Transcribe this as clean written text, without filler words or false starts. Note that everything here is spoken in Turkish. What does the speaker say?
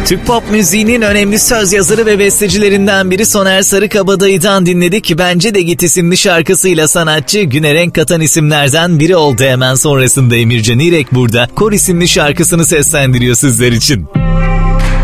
Türk pop müziğinin önemli söz yazarı ve bestecilerinden biri Soner Sarıkabadayı'dan dinledik. Bence de Git isimli şarkısıyla sanatçı güne renk katan isimlerden biri oldu. Hemen sonrasında Emircan İrek burada Kor isimli şarkısını seslendiriyor sizler için.